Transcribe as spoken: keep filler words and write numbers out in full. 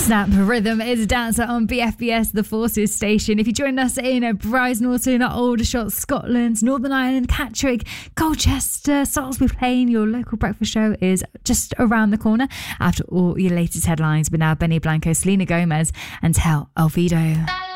Snap Rhythm is Dancer on B F B S, the Forces station. If you join us in Brize Norton, Aldershot, Scotland, Northern Ireland, Catterick, Colchester, Salisbury Plain, your local breakfast show is just around the corner. After all your latest headlines, but now Benny Blanco, Selena Gomez and Tell Alvido.